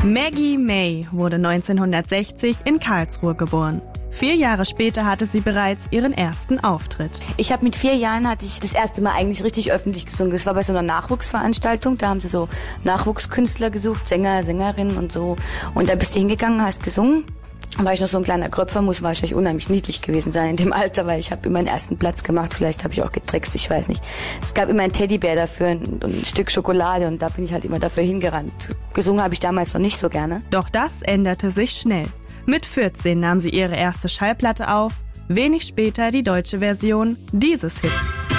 Maggie May wurde 1960 in Karlsruhe geboren. 4 Jahre später hatte sie bereits ihren ersten Auftritt. Ich habe mit 4 Jahren hatte ich das erste Mal eigentlich richtig öffentlich gesungen. Das war bei so einer Nachwuchsveranstaltung. Da haben sie so Nachwuchskünstler gesucht, Sänger, Sängerinnen und so. Und da bist du hingegangen, hast gesungen. Und weil ich noch so ein kleiner Kröpfer, muss wahrscheinlich unheimlich niedlich gewesen sein in dem Alter, weil ich habe immer den ersten Platz gemacht. Vielleicht habe ich auch getrickst, ich weiß nicht. Es gab immer einen Teddybär dafür und ein Stück Schokolade und da bin ich halt immer dafür hingerannt. Gesungen habe ich damals noch nicht so gerne. Doch das änderte sich schnell. Mit 14 nahm sie ihre erste Schallplatte auf, wenig später die deutsche Version dieses Hits.